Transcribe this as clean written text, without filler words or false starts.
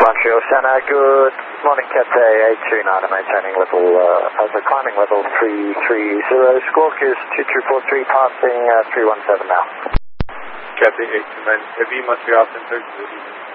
Montreal Center, good morning, Cathay 829, maintaining level, climbing level 330, squawk is 2243, passing 317 now. Cathay 829, Heavy Montreal Center, good evening.